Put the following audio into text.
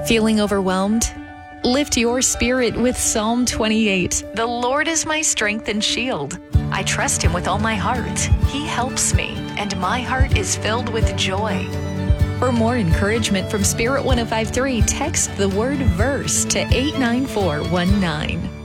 Feeling overwhelmed? Lift your spirit with Psalm 28. The Lord is my strength and shield. I trust him with all my heart. He helps me, and my heart is filled with joy. For more encouragement from Spirit 105.3, text the word verse to 89419.